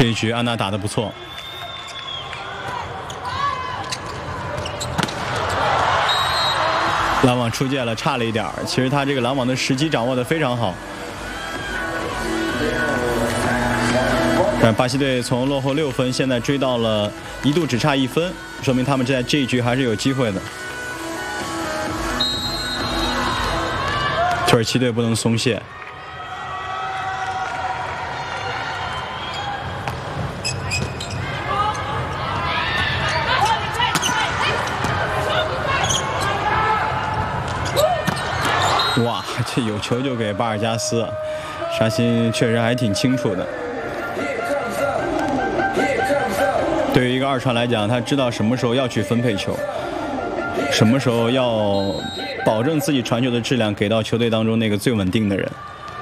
这一局安娜打得不错。 拦网出界了，差了一点儿。其实他这个拦网的时机掌握得非常好。但巴西队从落后6分，现在追到了一度只差1分，说明他们在这一局还是有机会的。土耳其队不能松懈。 哇，这有球就给巴尔加斯，沙欣确实还挺清楚的。对于一个二传来讲，他知道什么时候要去分配球，什么时候要保证自己传球的质量给到球队当中那个最稳定的人。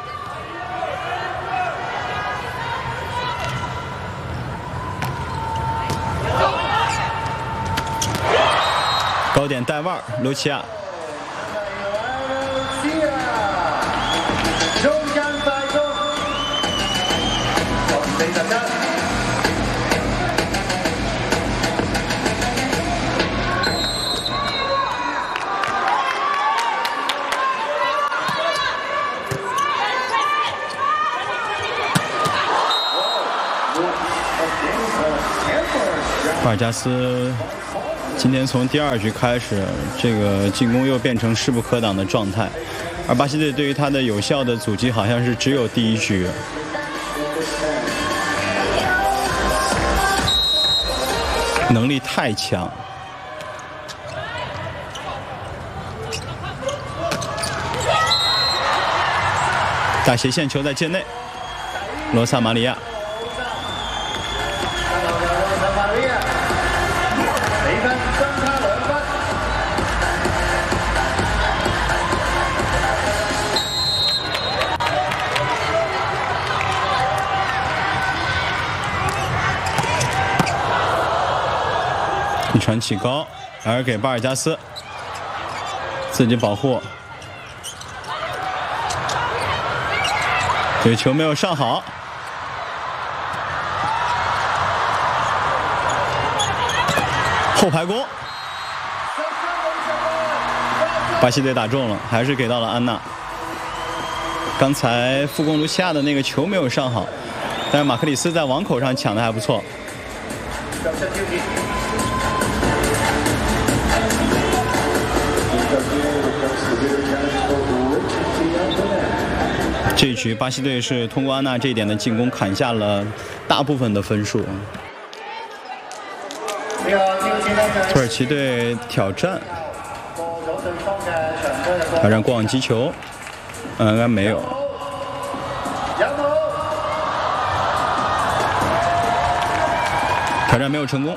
高点带腕，卢齐亚。 巴尔加斯今天从第2局开始，这个进攻又变成势不可挡的状态，而巴西队对于他的有效的阻击好像是只有第1局。能力太强。大斜线球在界内，罗萨马里亚。 一传起高，而给巴尔加斯，自己保护，这个球没有上好，后排攻，巴西队打中了，还是给到了安娜。刚才副攻卢西亚的那个球没有上好，但是马克里斯在网口上抢的还不错。 这一局巴西队是通过安娜这一点的进攻砍下了大部分的分数。土耳其队挑战过网击球，应该没有。挑战没有成功。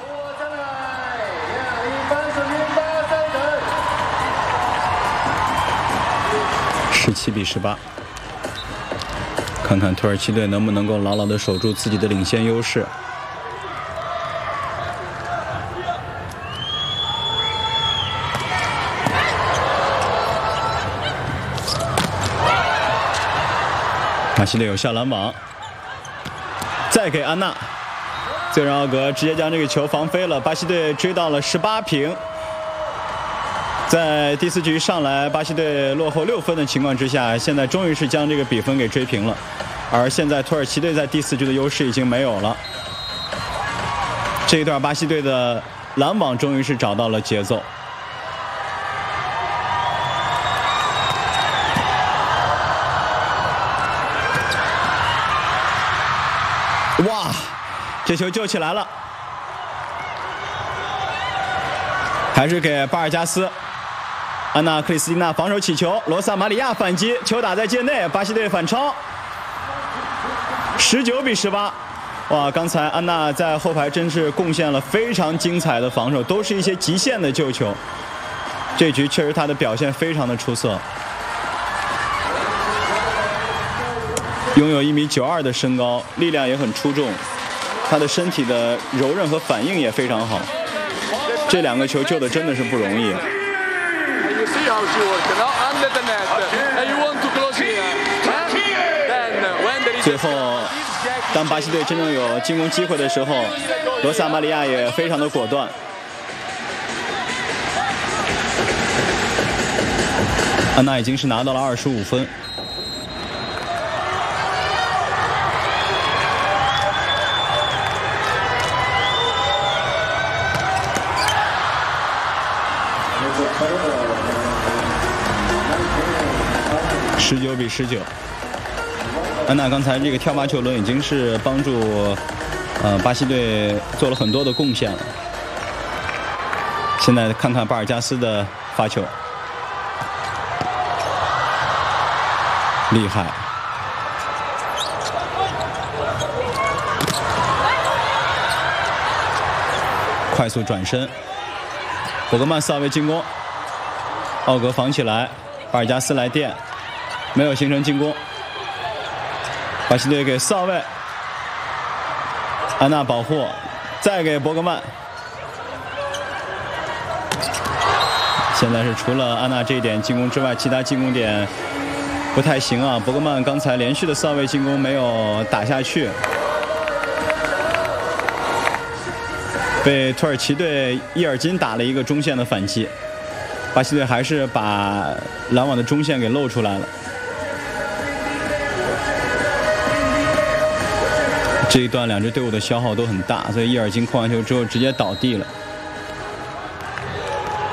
17比18，看看土耳其队能不能够牢牢地守住自己的领先优势。巴西队有效拦网，再给安娜，最让奥格直接将这个球防飞了。巴西队追到了18平。 在第4局上来，巴西队落后6分的情况之下，现在终于是将这个比分给追平了。而现在土耳其队在第4局的优势已经没有了。这一段巴西队的拦网终于是找到了节奏。哇，这球救起来了，还是给巴尔加斯。 安娜·克里斯蒂娜防守起球，罗萨马里亚反击，球打在界内，巴西队反超，19比18。哇，刚才安娜在后排真是贡献了非常精彩的防守，都是一些极限的救球。这局确实她的表现非常的出色，拥有1.92米的身高，力量也很出众，她的身体的柔韧和反应也非常好。这2个球救的真的是不容易。 See how she works now under the net and you want to close here then when there is 最后，当巴西队真正有进攻机会的时候，罗萨马里亚也非常的果断。安娜已经是拿到了25分。19比19。安娜刚才这个跳发球轮已经是帮助巴西队做了很多的贡献了。现在看看巴尔加斯的发球，厉害！快速转身，博格曼萨维进攻，奥格防起来，巴尔加斯来垫，没有形成进攻。巴西队给萨维，安娜保护，再给博格曼。现在是除了安娜这一点进攻之外，其他进攻点不太行啊。博格曼刚才连续的萨维进攻没有打下去，被土耳其队伊尔金打了一个中线的反击。巴西队还是把篮网的中线给露出来了。这一段两支队伍的消耗都很大，所以伊尔金控完球之后直接倒地了。